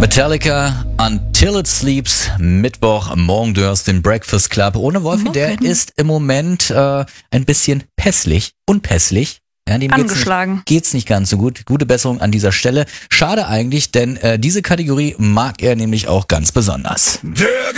Metallica, Until It Sleeps, Mittwoch, morgen du hörst den Breakfast Club. Ohne Wolfi, der ist im Moment ein bisschen unpässlich. Ja, dem angeschlagen. Geht's nicht ganz so gut. Gute Besserung an dieser Stelle. Schade eigentlich, denn diese Kategorie mag er nämlich auch ganz besonders.